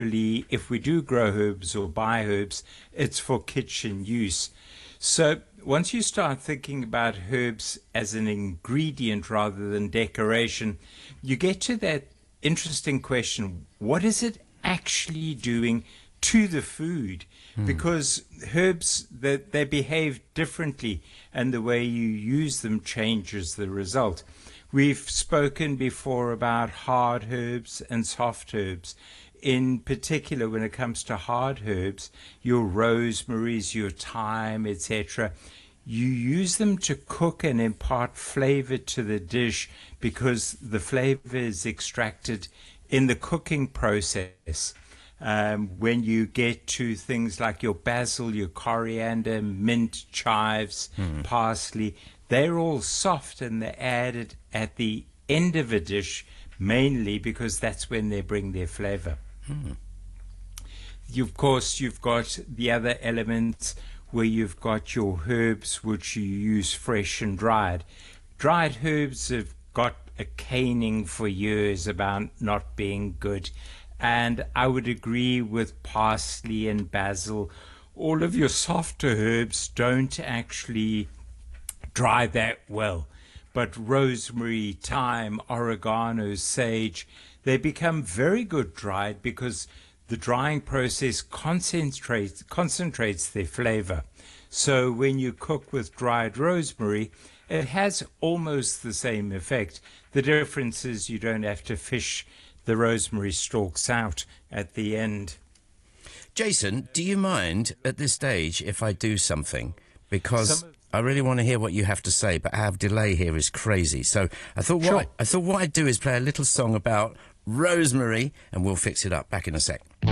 generally, if we do grow herbs or buy herbs, it's for kitchen use. So once you start thinking about herbs as an ingredient rather than decoration, you get to that interesting question: what is it actually doing to the food? Because herbs, they behave differently, and the way you use them changes the result. We've spoken before about hard herbs and soft herbs. In particular, when it comes to hard herbs, your rosemaries, your thyme, etc., you use them to cook and impart flavor to the dish because the flavor is extracted in the cooking process. When you get to things like your basil, your coriander, mint, chives, parsley, they're all soft and they're added at the end of a dish, mainly because that's when they bring their flavor. Of course, you've got the other elements where you've got your herbs, which you use fresh and dried. Dried herbs have got a caning for years about not being good. And I would agree with parsley and basil. All of your softer herbs don't actually dry that well. But rosemary, thyme, oregano, sage, they become very good dried because the drying process concentrates their flavor. So when you cook with dried rosemary, it has almost the same effect. The difference is you don't have to fish the rosemary stalks out at the end. Jason, do you mind at this stage if I do something? Because I really want to hear what you have to say, but our delay here is crazy. So I thought what I'd do is play a little song about rosemary, and we'll fix it up. Back in a sec.